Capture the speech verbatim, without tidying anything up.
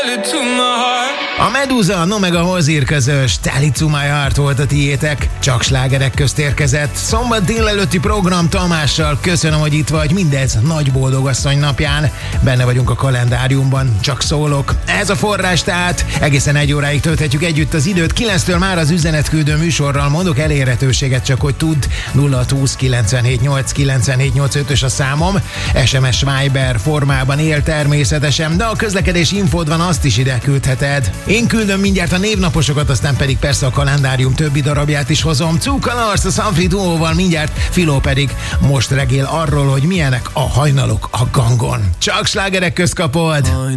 A Meduza, no meg a Hozir közös Tell It To My Heart volt a tiétek. Csak slágerek közt érkezett. Szombat délelőtti program Tamással. Köszönöm, hogy itt vagy. Mindez nagy boldogasszony napján. Benne vagyunk a kalendáriumban. Csak szólok. Ez a forrás, tehát egészen egy óráig tölthetjük együtt az időt. kilenctől már az üzenetküldő műsorral mondok elérhetőséget, csak hogy tudd. nulla húsz kilencvenhét nyolc kilencvenhét nyolcvanötös a számom. es em es Viber formában él természetesen, de a közlekedés infód van, azt is ide küldheted. Én küldöm mindjárt a névnaposokat, aztán pedig persze a kalendárium többi darabját is hozom. Cúka Lars a Sanfri Duóval, mindjárt Filó pedig most regél arról, hogy milyenek a hajnalok a gangon. Csak slágerek közt kapod!